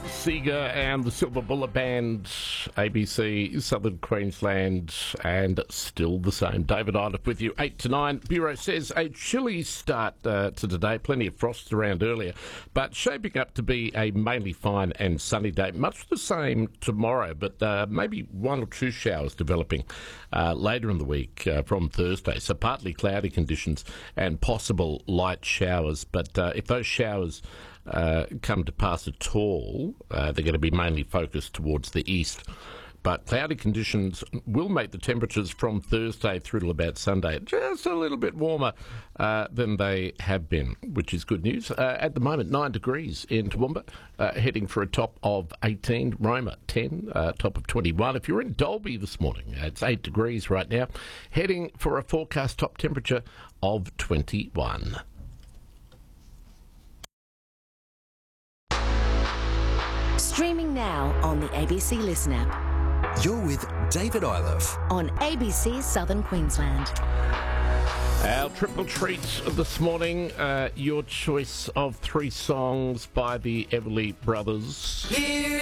Seeger and the Silver Bullet Band, ABC, Southern Queensland, and still the same. David Iliff with you, 8 to 9. Bureau says a chilly start to today. Plenty of frost around earlier, but shaping up to be a mainly fine and sunny day. Much the same tomorrow, but maybe one or two showers developing later in the week from Thursday. So partly cloudy conditions and possible light showers. But if those showers come to pass at all, they're going to be mainly focused towards the east. But cloudy conditions will make the temperatures from Thursday through to about Sunday just a little bit warmer than they have been, which is good news. At the moment, 9 degrees in Toowoomba, heading for a top of 18. Roma, 10, top of 21. If you're in Dalby this morning, it's 8 degrees right now, heading for a forecast top temperature of 21. Streaming now on the ABC Listen app. You're with David Iliff On ABC Southern Queensland. Our triple treat this morning, your choice of 3 songs by the Everly Brothers.